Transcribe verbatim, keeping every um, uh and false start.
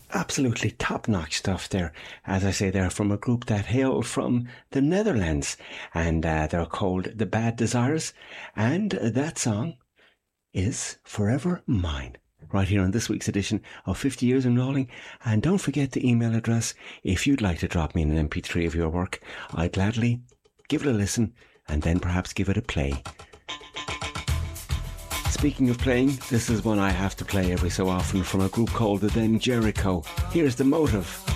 Absolutely top-notch stuff there. As I say, they're from a group that hail from the Netherlands, and uh, they're called The Bad Desires, and that song is Forever Mine, right here on this week's edition of fifty Years in Rolling. And don't forget the email address if you'd like to drop me an M P three of your work. I'd gladly give it a listen and then perhaps give it a play. Speaking of playing, this is one I have to play every so often from a group called The Then Jericho. Here's The Motive.